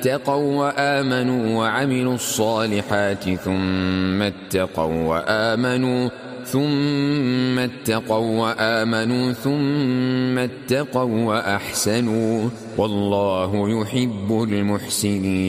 اتقوا وآمنوا وعملوا الصالحات ثم اتقوا وآمنوا ثم اتقوا وأحسنوا والله يحب المحسنين.